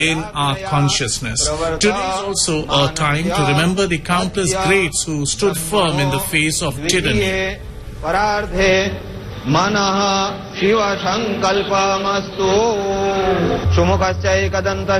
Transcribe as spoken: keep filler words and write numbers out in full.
in our consciousness. Today is also a time to remember the countless greats who stood firm in the face of tyranny. Manaha Shiva Sankalpamastu Sumukasya Ekadanta